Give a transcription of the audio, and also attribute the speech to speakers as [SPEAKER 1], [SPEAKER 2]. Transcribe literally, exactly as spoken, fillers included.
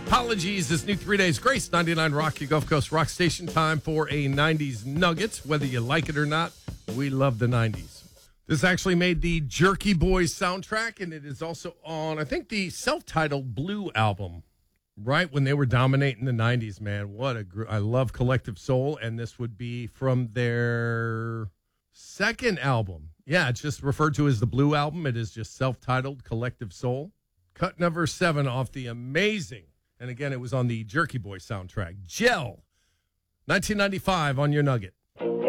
[SPEAKER 1] Apologies, this new three days grace, ninety-nine Rock, your Gulf Coast rock station. Time for a nineties Nuggets. Whether you like it or not, we love the nineties. This actually made the Jerky Boys soundtrack, and it is also on, I think, the self-titled Blue album, right when they were dominating the nineties, man. What a gr- I love Collective Soul, and this would be from their second album. Yeah, it's just referred to as the Blue album. It is just self-titled Collective Soul. Cut number seven off the amazing, and again, it was on the Jerky Boys soundtrack, Gel, nineteen ninety-five on your Nugget.